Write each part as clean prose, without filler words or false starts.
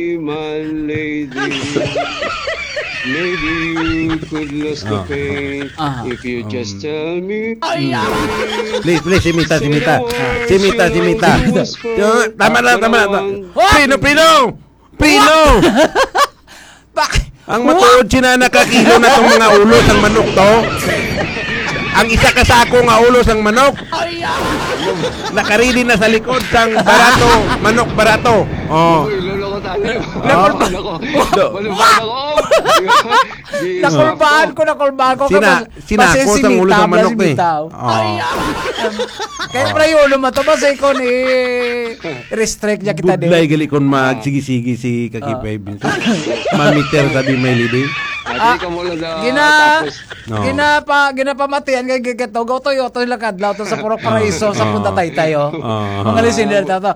My lady, maybe you could lose the pain if you just tell me. Please, simita. Tama na. Prino! Ang matuod sina nakakilo na tong mga ulos ang manok to. Ang isa kasako nga ulos ang manok. Nakarili na sa likod sang barato, manok barato. Oh. Nakulbaan ko. Sinako sang ulos ang manok eh. Kaya prayo lumato ba sa ikon restrict niya kita din. Budlay gali kon magsigi-sigi si Kakipay Vincent. Mamiter sabi may libi. Ginapamatian kay gigatogaw to lakad law to sa Purok Paraiso sa Punta Taytay mga listener tato.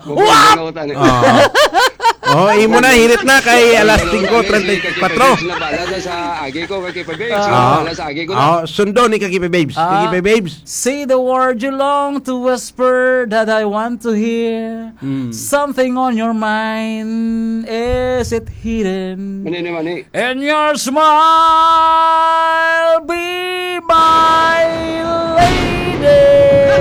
Imo na hirit na kay alas 5:34. Sundo ni Kakipay Babes. Say the word you long to whisper that I want to hear. Something on your mind, is it hidden? And your smile be my lady.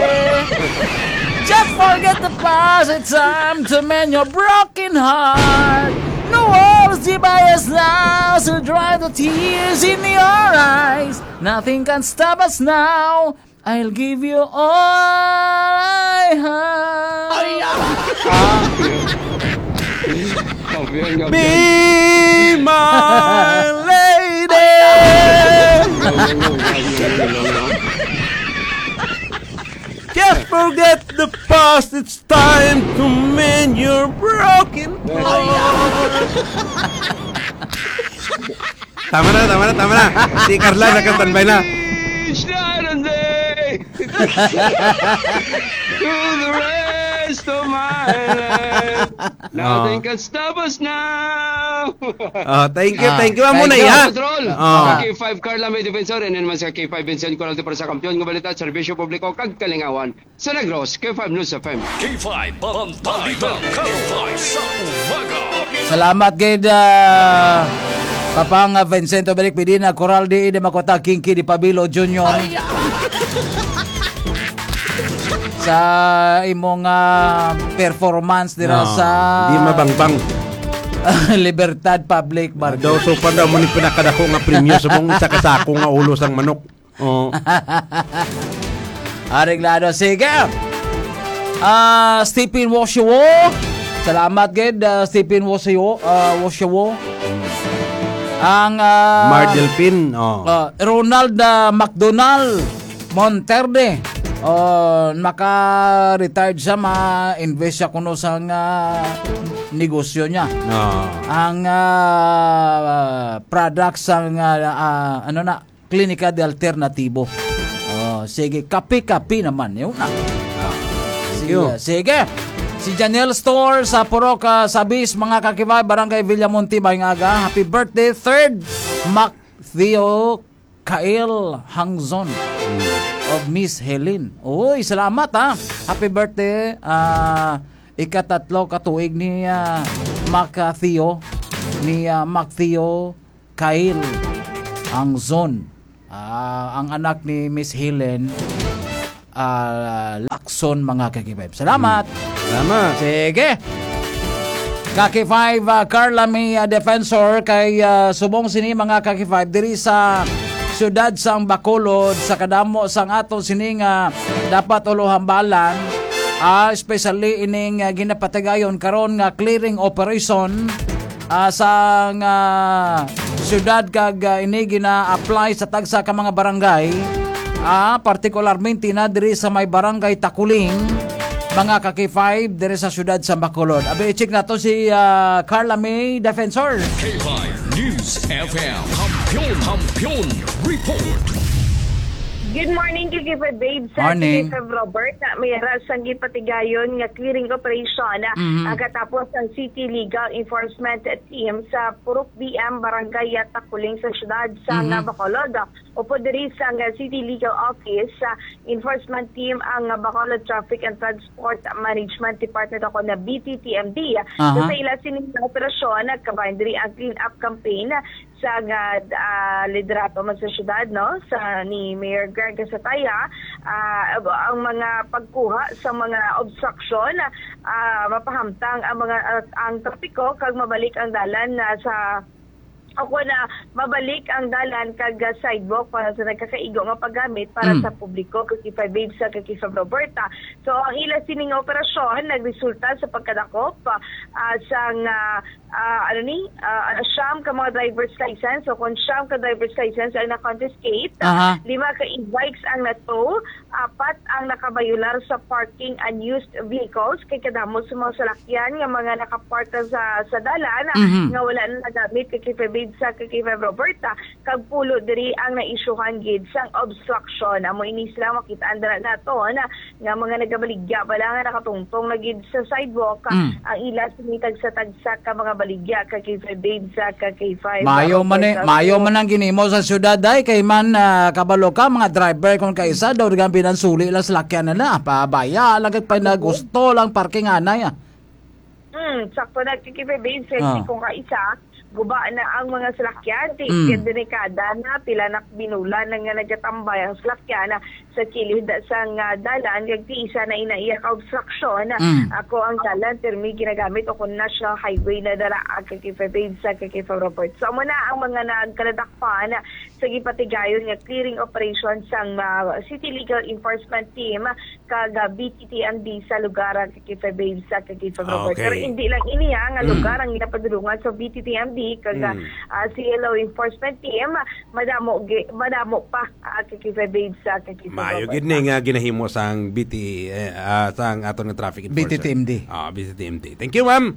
Just forget the past, it's time to mend your broken heart. No walls divide us now, so dry the tears in your eyes. Nothing can stop us now, I'll give you all I have. Be my lady. Just forget the past, it's time to mend your broken heart. Tama na. Si Carla nakatanbay na. To the rest of my life, nothing can stop us now. Thank you muna ya. K5 Carla may defensor and naman sa K5 Vincent Coralde para sa kampiyon ng balita at serbisyo publiko kag kalingawan sa Negros K5 News FM. K5 Balitang Kalpay sa umaga. Salamat gid Papang Vincento Balik Pidina Coralde de Makota Kinki di Pabilo Junior. Sa imong performance dira sa di mabangbang Libertad Public Bar. Daw so pa daw mo ni pinakadako nga premyo sa mong isa kasako nga ulos ang manok. Areglado. Sige. Stephen Washiwo. Salamat gid Stephen Washiwo. Ang Mardelpin. Ronald McDonald Monterde. Maka-retired siya, ma-invest siya kuno sa negosyo niya. Ang products ang Klinika de Alternativo. Sige, kapi-kapi naman yun na. Sige. Si Janelle Store sa Purok Sabis, mga kakibay, Barangay Villamonte, Bayngaga. Happy birthday, 3rd Mac Theo Kael Hangzon of Miss Helen. Uy, salamat Happy birthday. Ikatatlo katuig ni Mac Theo Kael Hangzon. Ang anak ni Miss Helen Lacson, mga kakibay. Salamat. Sige. Kaki 5 Carla may defensor kay subong sini mga Kaki 5 diri sa siyudad sang Bacolod sa kadamo sang aton sining dapat ulo hambalan, especially ining ginapatigayon karon nga clearing operation sang siyudad kag ini gina-apply sa tagsa ka mga barangay, particularmente na diri sa may barangay Takuling, mga Kaki 5 diri sa siyudad sa Bacolod. Abi check nato si Carla May Defensor. K5 News FM Kampiyon Report. Good morning, Kikipa Babe. Morning. Sa Robert, na may rasang gipatigayon nga clearing operation katapos ang City Legal Enforcement Team sa Purok BM Barangay Takuling sa siyudad sa Bacolod. Upo diri sa City Legal Office, enforcement team ang Bacolod Traffic and Transport Management Department ako na BTTMD. So sa ila sining operasyon, nagkabayan diri ang clean up campaign sa liderato man sa syudad, no, sa ni Mayor Greg Sataya. Ang mga pagkuha sa mga obstruction, mapahamtang ang trapiko kag mabalik ang dalan sa ako na mabalik ang dalan kag sidewalk para sa nagkakaigo nga paggamit para sa publiko Kikipa Babe sa Kikipa Roberta. So ang ila sining operasyon nagresulta sa pagkadakop sang siyam ka mga driver's license. So kung siyam ka driver's license ang na-confiscate, 5 ka e-bikes ang nato, 4 ang nakabayular sa parking unused vehicles kay kadamo sa mga salakyan nga mga nakapark sa dalan nga wala na nagamit Kikipa Babe sa Kikipa Roberta, kag pulo diri ang naisyuhan gid sang obstruction. Amo ini sila makitaan dira nato nga mga nagabaligya bala nga nakatungtong na gid sa sidewalk ang ila sumitag sa tagsa ka mga baligya Kikipa Babe sa Kikipa. Mayo man ang ginimo sa syudad ay kay man kabalo ka mga driver kung kaisa daw gan pinansuli lang sa lakyan na pabaya lagag pa na gusto lang parking anay. Sakto na Kikipa Babe sa kung kaisa guba na ang mga salakyan, dekada na pila na binula na nga nagatambay ang salakyan sa kilid sa dalan, isa na inaiyak obstruction. Ako ang dalan, termi ginagamit o kung national highway na dala ang Kikipa Babe sa Kikipa Robert. So muna ang mga nagkaladakpan sa gipatigayon nga clearing operation sang City Legal Enforcement Team kag BTTMD sa lugar ang Kikipa Babe sa Kikipa Robert. Pero hindi lang iniya nga lugar ang ginapadulungan sa BTTMD kag CLO Enforcement Team madamo pa Kikipa Babe sa Kikipa Robert. Mayo gid ni nga ginahimo sang sang aton nga traffic enforcer. BTTMD. BTTMD. Thank you, ma'am.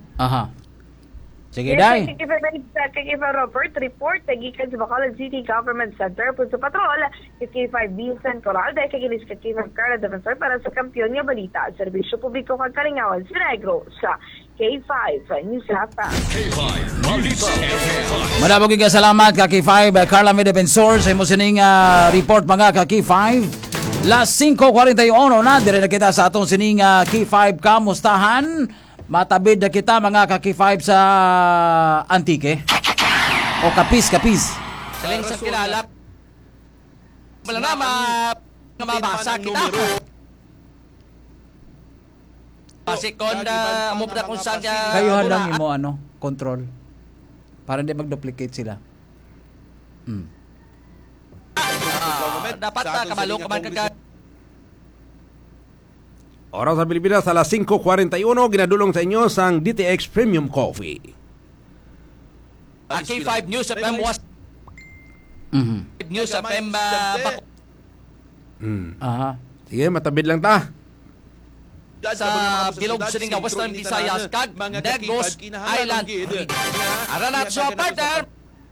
Sige, Day. Kikipa Babe sa Kikipa Robert, report gikan sa Bacolod City Government Center po sa patrol Kikipa Vincent Coral dahil kagilis Kikipa Carla Defensor para sa kampiyon nga balita at serbisyo publiko kag kalingawan sa Negro sa K5 News FM. K5 Balita. Madabog ka salamat ka K5 Carla May Defensor sa imo sining report mga ka K5. Las 5:41 na dire na kita sa atong sining K5 kamustahan. Matabid na kita mga ka-K5 sa Antique o kapis. Saling sa kilala. Wala na mabasa kita. Pasikon na umubda kung saan niya. Kayo lang mo control. Para hindi mag-duplicate sila. Dapat kabalo ka man kagad. Oras sa Pilipinas, alas 5:41, ginadulong sa inyo sang DTX Premium Coffee. K5 News FM was News FM Sige, matabid lang ta. sa bilog sining Western Visayas kag Negros Island. Aranat sa partner.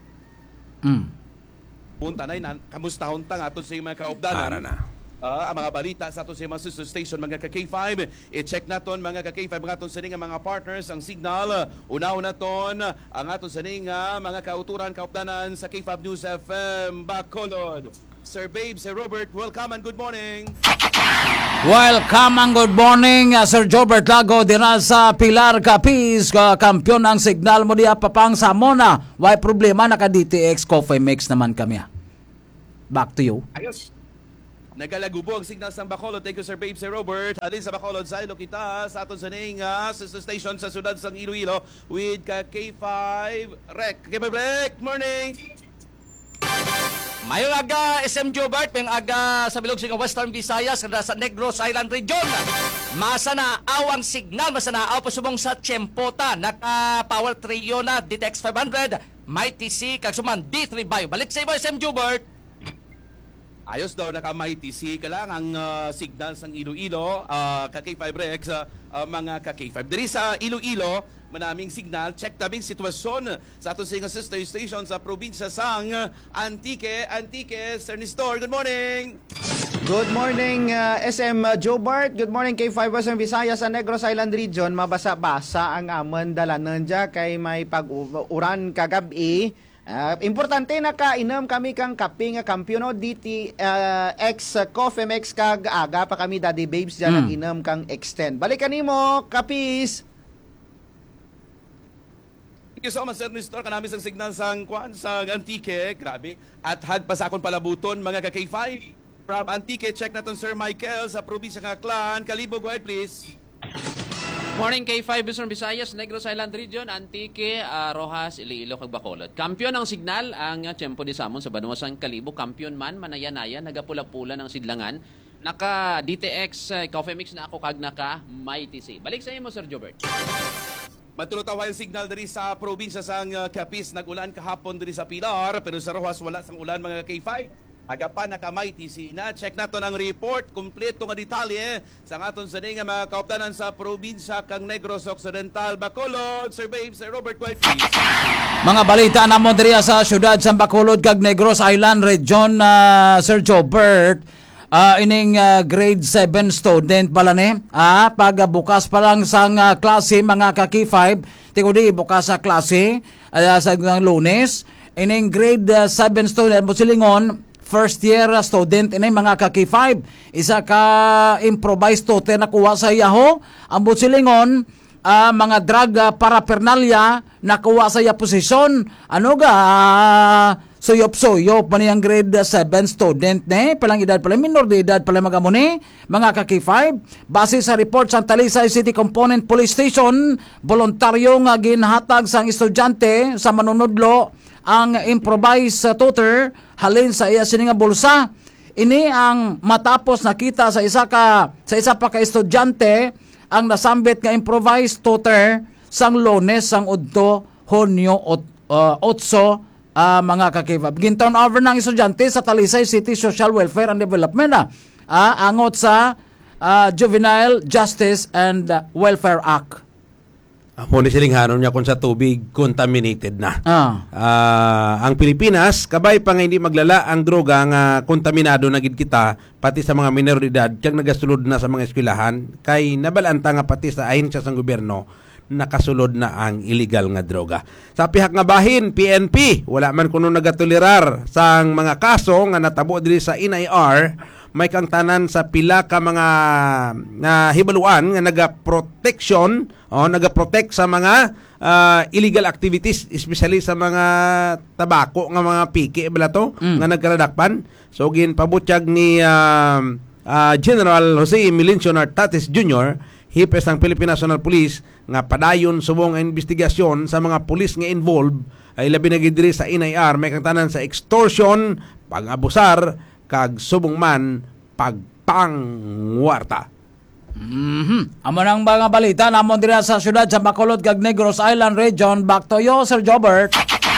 Punta na kamustahon tang aton sa mga kaupdanan. Ang mga balita sa aton sa mga sister station mga ka-K5. I-check naton mga ka-K5 mga aton sa mga partners ang signal. Una-una naton ang aton sa mga kauturan kaupdanan sa K5 News FM Bacolod. Sir Babe, Sir Robert, welcome and good morning. Welcome and good morning, Sir Jobert Lago dira sa Pilar Capiz, kampiyon ang signal mo diya papang sa Mona. Why problema naka DTX Coffee Mix naman kami. Back to you. Ayos. Nagalagubo ang signal sa Bacolod. Thank you, Sir Babe, Sir Robert. Halin sa Bacolod, sa ilo kita sa aton sa sister station sa sudad sa Iloilo with K5 Rec. K5 Rec, morning! Mayong aga SM Jobert, mayong aga sa bilog sining Western Visayas sa Negros Island Region. Masanaaw ang signal, masanaaw pasubong sa Chempota. Naka-power trio na DTX 500, may TC, kagsuman D3 Bio. Balik sa iba SM Jobert. Ayos daw, naka-MyTC ka lang ang signal sang Iloilo, ka-K5 Rex, mga ka-K5. Diri sa Iloilo, manaming signal. Check tabing sitwasyon sa ato sa sister station sa probinsya sang Antique. Antique, Sir Nestor, good morning! Good morning, SM Joe Bart. Good morning, K5 Western Visayas sa Negros Island Region. Mabasa-basa ang amon dalanan dya kay may pag-uran kagabi. Importante na kainom kami kang kaping kampyono DTX Coffeemex kag aga pa kami Daddy Babes dyan inom kang extend. Balikan nimo, kapis! Thank you so much, Sir Nestor. Kanami sang signal sang kwan sa Antique. Grabe. At hag pa sa akong palabuton, mga ka-K5. From Antique, check natin Sir Michael sa probinsya ng Aklan. Kalibo, go ahead please. Morning K5 Western Visayas, Negros Island Region, Antique, Rojas, Iloilo, kag Bacolod. Kampiyon ang signal ang Tiempo de Samon sa Banuasan Kalibo. Kampiyon man, manaya-naya, nagapula-pula ng sidlangan. Naka DTX Coffee Mix na ako kag naka Mighty C. Balik sa imo, Sir Jobert. Matulutawa yung signal diri sa probinsya sang Capiz. Nag-ulan kahapon diri sa Pilar, pero sa Rojas wala sang ulan, mga K5. Agapan nakamay TC na. Check nato ang report. Kompleto nga detalye sa aton sa nga mga kauptanan sa probinsya kang Negros Occidental, Bacolod. Sir Babe, Sir Robert White, please. Mga balita na mo diri sa syudad sa Bacolod kag Negros Island Region, Sir Jobert. Ining grade 7 student pala ni. Pag bukas pa lang sang klase, mga ka-K5, tigudi bukas sa klase sa Lunes. Ining grade 7 student mo silingon, first year student ini mga ka-K5, isa ka improvised tote na kuha sa yaho. Ang busilingon, mga drug paraphernalia nakuha sa iya posisyon. Ano ga suyop-suyop man yung grade 7 student ne, palang edad pala, minor de edad pala magamuni, mga ka-K5. Base sa report sa Talisay City Component Police Station, voluntaryo nga ginhatag sang estudyante sa manunudlo ang improvised tutor halin sa iya sini nga bulsa. Ini ang matapos nakita sa isa pa ka estudyante ang nasambit nga improvised tutor sang Lunes sang udto Hunyo 8, mga ka-K5. Ginturn over ng estudyante sa Talisay City Social Welfare and Development angot sa Juvenile Justice and Welfare Act. Muna silinghanon niya kung sa tubig contaminated na. Ang Pilipinas, kabay pa nga hindi maglala ang droga nga kontaminado na gid kita, pati sa mga minor de edad, kag nagasulod na sa mga eskwelahan, kay nabalanta nga pati sa ahensya sa gobyerno, nakasulod na ang illegal nga droga. Sa pihak nga bahin, PNP, wala man kuno nagatolerar sang mga kaso nga natabo diri sa NIR, may kang tanan sa pila ka mga hibaluan nga nagaprotect sa mga illegal activities, especially sa mga tabako nga mga piki bala to nga nagkaradakpan. So ginpabutyag ni General Jose Milencio Nartates Jr., hipes ng Philippine National Police, nga padayon subong ang investigasyon sa mga pulis nga involved ay labi na gid diri sa NIR, may kang tanan sa extortion, pag-abusar, kag subong man pagpangwarta. Amo nang mga balita namon diri sa syudad sa Bacolod kag Negros Island Region. Back to you, Sir Jobert.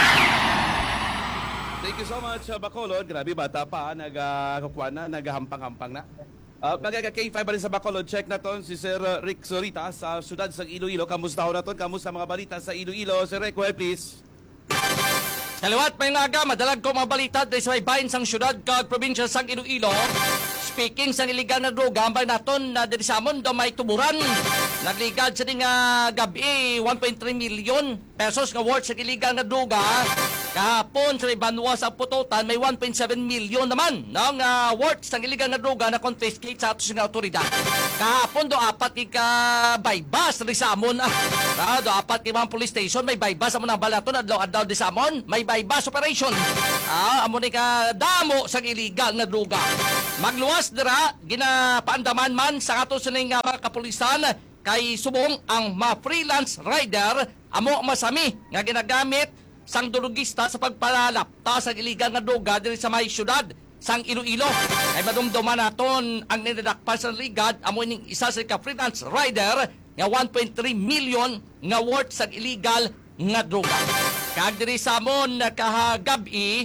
Thank you so much, Bacolod. Grabe, bata pa, nagahampang-hampang na. Mga ka-K5 pa rin sa Bacolod, check na to si Sir Rick Sorita sa syudad sa Iloilo. Kamusta ho na to? Kamusta mga balita sa Iloilo? Sir Rick, please. Kaliwat pa yung aga, madalag ko mga balita dahil sa may bayan sang syudad kag probinsya sang Iloilo. Speaking sa iligal na droga, ang naton na diri sa amon daw may tuburan. Nagligad sa nga gabi 1.3 million pesos nga worth sa iligal na droga. Kahapon sa Banwa sa Pututan may 1.7 million naman ng worth sa illegal na droga na confiscate sa atos nga otoridad. Kahapon do apat ika baybas ri sa amon. Do apat ka mga police station may baybas amon ang balaton adlaw di sa amon may baybas operation. Amon ka damo sa illegal na droga. Magluwas dira ginapaandaman man sa atos nga mga kapulisan kay subong ang mga freelance rider amo masami nga ginagamit sang durugista sa pagpalalapta sa iligal nga droga diri sa may syudad sang Iloilo. Ay madumduman naton ang ninadakpan sa ligad amo ning isa sa ka-freelance rider nga 1.3 million nga worth sa illegal nga droga. Kag diri sa amon kahagabi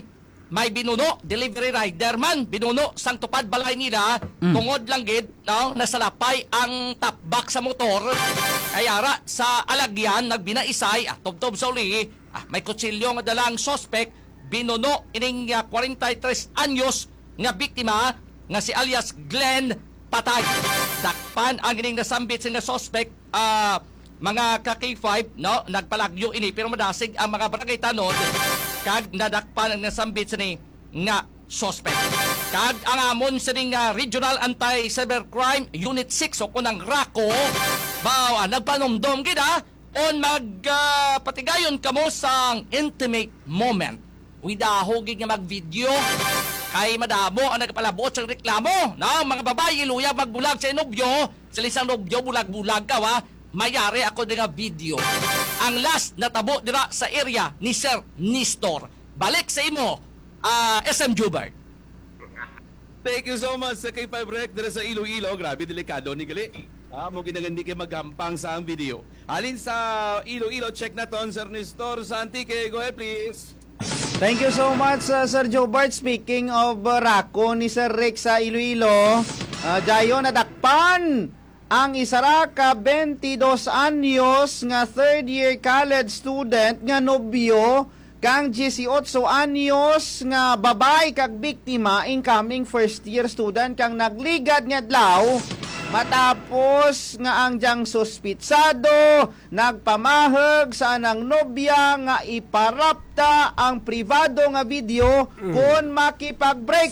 may binuno, delivery rider man, binuno sang tupad balay nila, tungod lang gid, no, nasalapay ang top box sa motor. Kaya ra, sa alagyan, nagbinaisay, tubtob sa uli, may kutsilyo nga dalang suspect, binuno ining 43 anyos nga biktima nga si alias Glenn patay. Dakpan ang ining nasambit sa nga suspect, mga ka-K5, no, nagpalagyo ini pero madasig ang mga barangay tanod kag nadakpan ang nasambit sa ni nga suspect. Kag ang amon sa ning Regional Anti-Cybercrime Unit 6 o kunang RACO bawa nagpanomdom gid on magpatigayon kamo sang intimate moment. Widahogig nga mag-video kay madamo ang nagpalabot sa reklamo. No, mga babae luya magbulag sa nobyo, sa isang nobyo bulag-bulag ka mayari ako nga video. Ang last natabo dira sa area ni Sir Nestor. Balik sa imo, SM Jubert. Thank you so much sa K5 Rec dira sa Iloilo. Grabe, delikado ni gali. Mo ginagandi kay magampang sa ang video. Alin sa Iloilo, check na ton, Sir Nestor Santique. Go ahead, please. Thank you so much, Sir Jobart. Speaking of Rako ni Sir Rick sa Iloilo, dayo nadakpan ang isara ka 22 anyos nga third year college student nga nobyo kang 18 anyos nga babay kag biktima incoming first year student kang nagligad nga adlaw matapos nga ang diyang suspitsado nagpamahag sa anang nobya nga iparapta ang privado nga video kung makipag-break.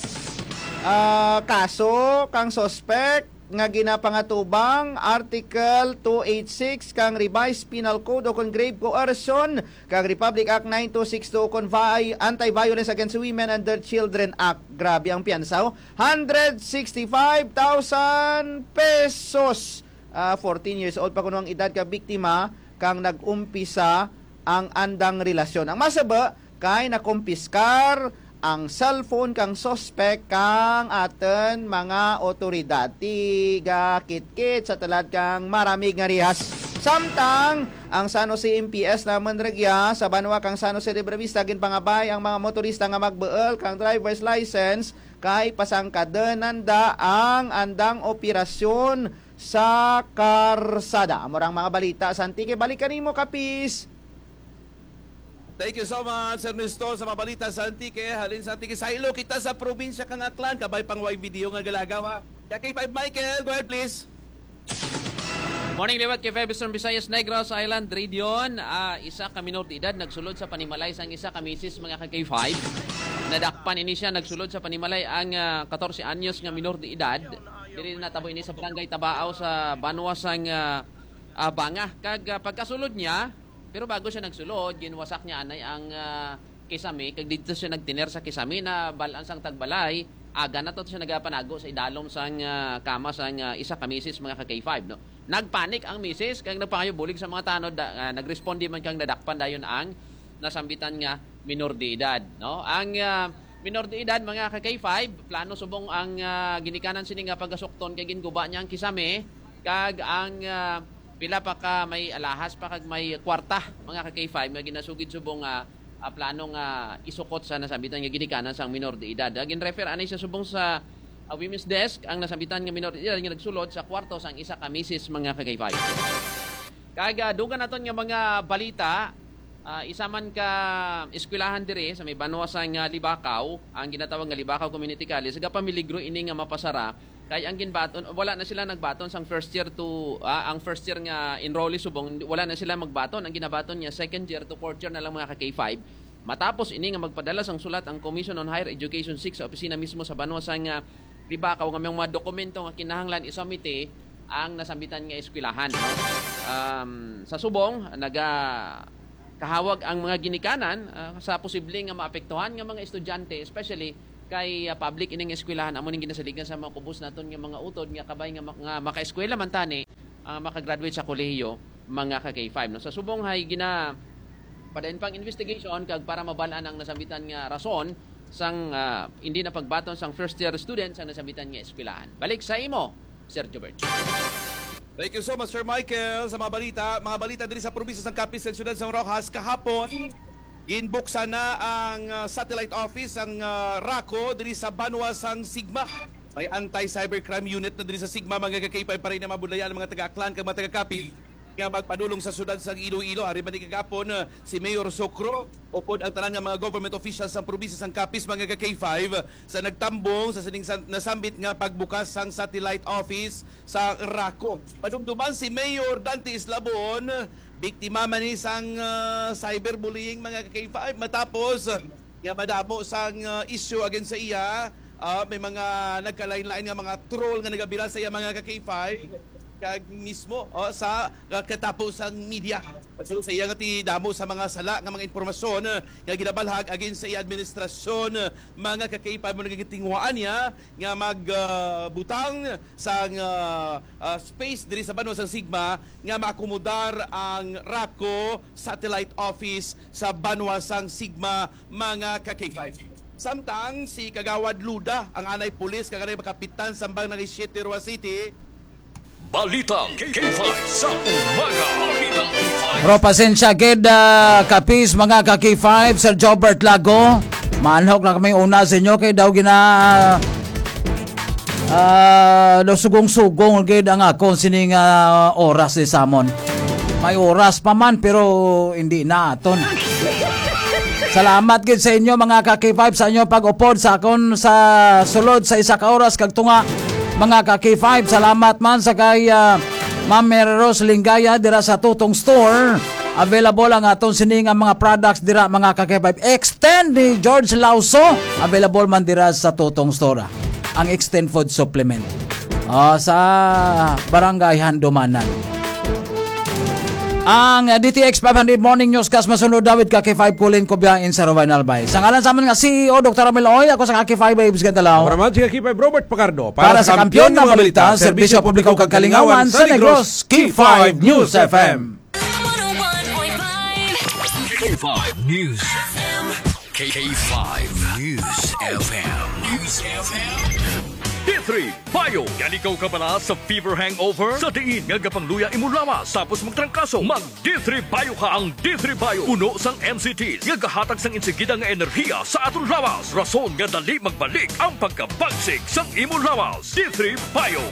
Kaso kang suspect nga ginapangatubang Article 286 kang Revised Penal Code o kung grave coercion kang Republic Act 9262 o kung Anti-Violence Against Women and Their Children Act. Grabe ang piyansa, 165,000 pesos. 14 years old pa kuno ang edad ka biktima kang nag-umpisa ang andang relasyon. Ang masaba kay nakumpiskar ang cellphone kang suspect kang aten mga otoridad. Tiga kitkit sa talad kang maramig nga rihas. Samtang ang San Jose MPS naman regya sa banwa kang San Jose de Brevista ginpangabay ang mga motorista nga magbeol kang driver's license kay pasangkadenanda ang andang operasyon sa karsada. Amorang mga balita sa Antique, balikan nimo kapis. Thank you so much, Sir Nestor, sa mabalita sa Antique. Halin sa Antique, sa ilo kita sa probinsya kang Aklan. Kabay pang way video nga galagawa. K5 Michael, go ahead please. Morning liwat kay Eastern Visayas Negros Island Region. Isa ka minor de edad nagsulod sa panimalay sang isa ka misis mga K5. Nadakpan ini siya nagsulod sa panimalay ang 14 anyos nga minor de edad. Diri natabo ini sa barangay Tabao sa Banwa sang Banga. Kag pagkasulod niya, pero bago siya nagsulod, ginwasak niya anay ang kisame. Kag dito siya nagtiner sa kisame na balan sang tagbalay. Aga na to siya nagapanago sa idalom sang kama sang isa ka misis mga K5. No? Nagpanik ang misis, kag nagpangayo bulig sa mga tanod. Nagrespondi man kang nadakpan dayon ang nasambitan nga minor de edad. No? Ang minor de edad mga K5, plano subong ang ginikanan sini nga pagasukton kay ginguba niya ang kisame. Kag ang pila pa ka may alahas pa kag may kwarta mga K5 nga ginasugid subong plano nga isukot sa nasabitan nga ginikanan sang minor de edad. Gin-refer anay sa subong sa women's desk ang nasabitan nga minor de edad nga nagsulod sa kwarto sang isa ka misis mga K5. Kag dugan naton nga mga balita, isa man ka eskwelahan dire sa may banwa sang Libakaw, ang ginatawag nga Libakaw Community College, sa pamiligro ini nga mapasara. Kay ang ginbaton, wala na sila nagbaton sang first year to ang first year nga enrollee subong, wala na sila magbaton. Ang ginabaton niya second year to fourth year na lang mga K5. Matapos ini nga magpadala sang sulat ang Commission on Higher Education 6 sa opisina mismo sa Banwa sang Libakaw nga mga dokumento nga kinahanglan isumite ang nasambitan nga eskwelahan. No? Sa subong kahawag ang mga ginikanan sa posibleng nga maapektuhan nga mga estudyante, especially kay public ining eskwelahan amo ning ginasaligan sa mga kubos naton nga mga utod nga kabay nga maka-eskwela man tani maka-graduate sa kolehiyo mga K5. No? Sa subong hay padayon pang investigation kag para mabalaan ang nasambitan nga rason sang hindi na pagbaton sang first year students ang nasambitan nga eskwelahan. Balik sa imo, Sir Jobert. Thank you so much, Sir Michael, sa mga balita. Mga balita din sa probinsya ng Capiz, sa siyudad ng Rojas kahapon. Ginbuksan na ang satellite office ang RACO diri sa Banwa sang Sigma. May anti-cybercrime unit na diri sa Sigma mga ka-K5 pa rin na mabulayan ang mga taga-Aklan kag mga taga-Kapi nga magpadulong sa syudad sa Iloilo. Ari ba ni kagapon si Mayor Socro upod ang tanan nga mga government officials sa probinsya sang Capiz mga ka-K5 sa nagtambong sa sining nasambit nga pagbukas sang satellite office sa RACO. Padumduman si Mayor Dante Islabon, biktima man ni sang cyberbullying mga ka-K5 matapos nga madamo sang issue against sa iya. May mga nagkalain-lain nga mga troll nga nagabira sa iya mga ka-K5 kag mismo sa katapos ang media. So, sa iya nga damo sa mga sala nga mga informasyon nga ginabalhag against sa iya administrasyon mga ka-K5 mo nagitingwaan niya nga magbutang sa space diri sa Banwa sang Sigma nga maakomodar ang RACO satellite office sa Banwa sang Sigma mga ka-K5. Samtang si Kagawad Luda, ang anay pulis, kaganay kapitan sambang ng Rua City. Balitang K5 sa umaga. Pero pasensya gid Capiz mga ka-K5, Sir Jobert Lago. Manhok na kami una sa inyo kay daw gina sugong-sugong gid ang akong sining oras ni Samon. May oras pa man pero hindi na aton. Salamat gid sa inyo mga ka-K5 sa inyo pag-upod sa akon sa sulod sa isa ka oras kag tunga mga ka-K5. Salamat man sa kay Ma'am Mereros Lingaya dira sa Tutong Store. Available ang aton sining mga products dira mga ka-K5. Extend ni George Lauso. Available man dira sa Tutong Store. Ang Extend Food Supplement. Sa Barangay Handumanan. Ang DTX 500 Morning Newscast masunod David ka-K5 Kulin ko biyain sa Rowan Albay. Sa ngalan sa amin nga CEO Dr. Ramil Oy, ako sa ka-K5 Babes Gandalaw. Para si ka-K5 Robert Pacardo. Para sa kampiyon ng mga balita, serbisyo publiko kag kalingawan sa Negros, K5 News FM. K5 News FM. K5 News FM. News FM. D3 Bayo. Yan ikaw ka pala sa fever hangover? Sa diin nga gapangluya imulawas tapos magtrangkaso. Mag D3 Bayo ka ang D3 Bayo. Uno sang MCT nga gahatag sang insigida nga enerhiya sa atong lawas. Rason nga dali magbalik ang pagkabagsik sang imulawas. D3 Bayo.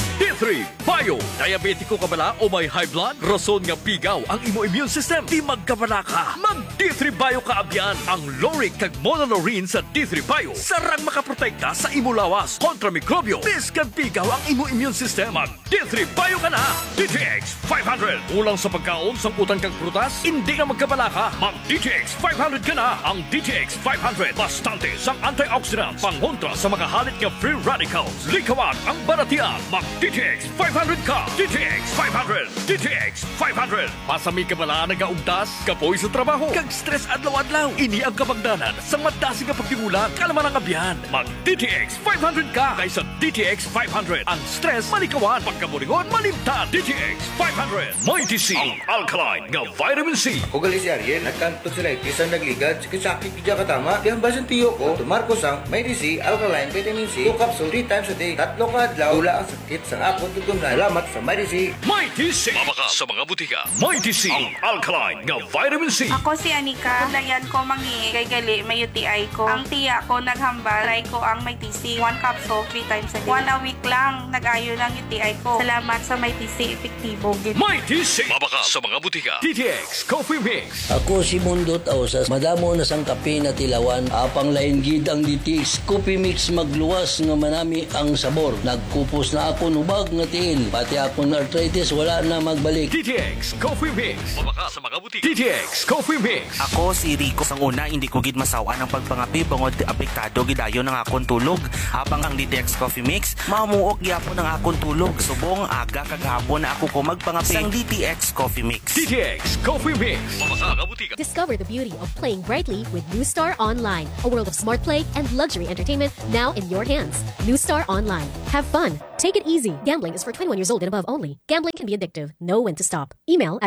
D3 Bayo. Diabetiko ka bala o may high blood? Rason nga pigaw ang imo immune system. Di magkabala ka. Mag D3 Bayo ka abyan. Ang Loric kag Monolaurin sa D3 Bayo. Sarang makaprotekta sa imo lawas kontra mikrobyo. Bis kag pigaw ang imo immune system. Mag D3 Bayo ka na. DTX 500. Ulang sa pagkaon sang utang kag prutas. Hindi na magkabala ka. Mag DTX 500 ka na. Ang DTX 500. Bastante sang antioxidants. Pangontra sa mga halit nga free radicals. Likawan ang baratian. Mag DTX 500 ka! DTX 500! DTX 500! Pasami ka bala nagaugtas, kapoy sa trabaho, kag stress adlaw-adlaw. Ini ang kapagdanan sa madasi ka pagtingulan, kalaman ang abyan. Mag DTX 500 ka! Kaysa DTX 500, ang stress malikawan, pagkaburingon malimtan. DTX 500! May TC, ang alkaline nga vitamin C. Ugali si Ariel, nagkanto sila isang nagligad, sakit kaya katama. Di ang basan tiyo ko, tumarko sang May TC, alkaline vitamin C, 2 capsule 3 times a day, 3 ka adlaw, wala ang sakit sa akot tutungan. Salamat sa May TC. May TC. Mabaka sa mga butika. May TC. Ang alkaline nga vitamin C. Ako si Anika. Kundayan ko mangi kay gali may UTI ko. Ang tiya ko naghambal. Try ko ang May TC. 1 capsule 3 times a day. 1 a week lang nag-ayo ng UTI ko. Salamat sa May TC. Epektibo. May TC. Mabaka sa mga butika. DTX Coffee Mix. Ako si Mundot Ausas. Madamo na sang kape na tilawan. Apang lain gid ang DTX Coffee Mix magluwas nga manami ang sabor. Nagkupos na ako nubag nga tiil. Pati akong arthritis wala na magbalik. DTX Coffee Mix. Mabaka sa mga butika. DTX Coffee Mix. Ako si Rico. Sang una, hindi ko gid masawa ng pagpangapi bangod apektado gidayon ng akong tulog. Habang ang DTX Coffee Mix, mamuok gyapon ng akong tulog. Subong aga kagahapon na ako ko magpangapi sang DTX Coffee Mix. DTX Coffee Mix. Mabaka sa mga butika. Discover the beauty of playing brightly with New Star Online, a world of smart play and luxury entertainment now in your hands. New Star Online. Have fun. Take it easy. Gambling is for 21 years old and above only. Gambling can be addictive. Know when to stop. Email at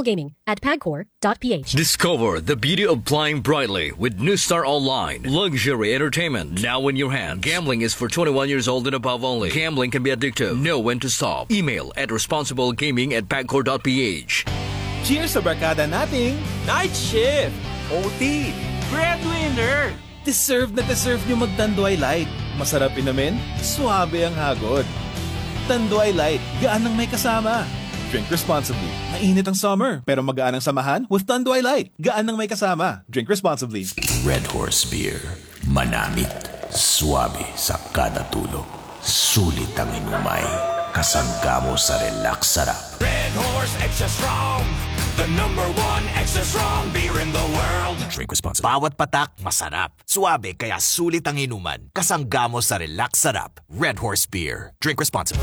responsiblegaming@pagcor.ph. Discover the beauty of playing brightly with New Star Online. Luxury entertainment now in your hands. Gambling is for 21 years old and above only. Gambling can be addictive. Know when to stop. Email at responsiblegaming@pagcor.ph. Cheers sa barkada nating Night Shift! OT. Breadwinner. Deserve na deserve nyo mag-Tanduay Light. Masarap inamin, suabe ang hagod. Tanduay Light, gaan ng may kasama. Drink responsibly. Mainit ang summer, pero magaan ang samahan with Tanduay Light. Gaan ng may kasama. Drink responsibly. Red Horse Beer. Manamit. Suabe sa kada tulog. Sulit ang inumay. Kasangga mo sa relax sarap. Red Horse Extra Strong, the #1 extra strong beer in the world. Drink responsibly. Bawat patak, masarap. Suabe, kaya sulit ang inuman. Kasangga mo sa relax sarap. Red Horse Beer. Drink responsibly.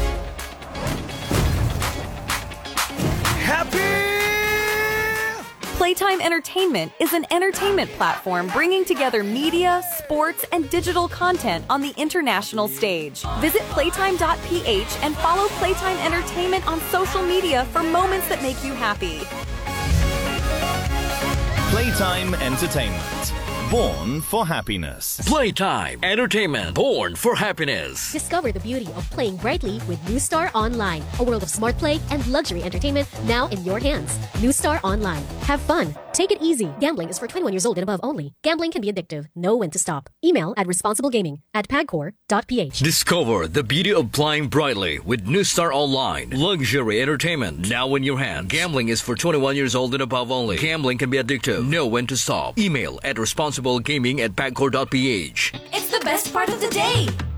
Happy! Playtime Entertainment is an entertainment platform bringing together media, sports, and digital content on the international stage. Visit playtime.ph and follow Playtime Entertainment on social media for moments that make you happy. Playtime Entertainment. Born for happiness. Playtime Entertainment, born for happiness. Discover the beauty of playing brightly with New Star Online, a world of smart play and luxury entertainment now in your hands. New Star Online. Have fun. Take it easy. Gambling is for 21 years old and above only. Gambling can be addictive. Know when to stop. Email at responsiblegaming@pagcor.ph. Discover the beauty of playing brightly with New Star Online. Luxury entertainment now in your hands. Gambling is for 21 years old and above only. Gambling can be addictive. Know when to stop. Email at responsiblegaming@pagcor.ph. It's the best part of the day.